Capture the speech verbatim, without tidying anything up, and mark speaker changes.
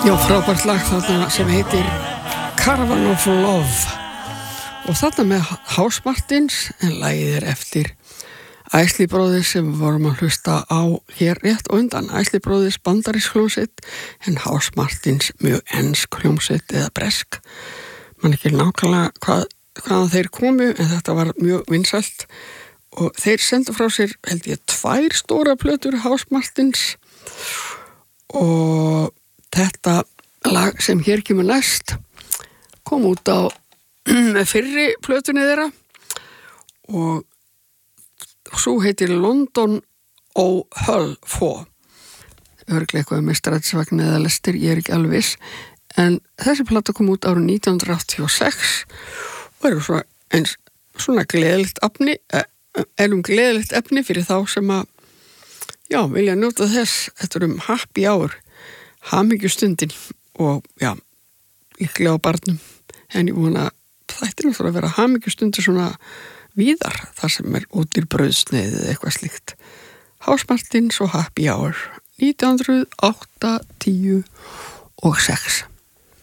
Speaker 1: Já, frábært lag þarna sem heitir Caravan of Love og þarna með House Martins en lagið er eftir Isley Brothers sem við vorum að hlusta á hér rétt og undan. Isley Brothers bandarísk hljómsveit en House Martins mjög ensk hljómsveit eða bresk. Man ekki nákvæmlega hvað, hvaðan þeir komu en þetta var mjög vinsælt og þeir sendu frá sér held ég tvær stóra plötur House Martins og þetta lag sem hér kemur næst kom út á fyrri plötunni þeirra og svo heitir London O'Hull four. Örglega eitthvað með strætisvagn eða lestir, ég er ekki alveg viss. En þessi plata kom út árið nítján hundruð áttatíu og sex og er svona, eins, svona gleðilegt efni, er um gleðilegt efni fyrir þá sem að já, vilja njóta þess. Þetta er um happy hour. Hamingjustundin og já, líklega á barnum en ég vona þættir náttúrulega að vera hamingjustundir svona víðar þar sem er útir brauðsneið eða eitthvað slíkt. House Martins og Happy Hour nítján hundruð áttatíu og sex.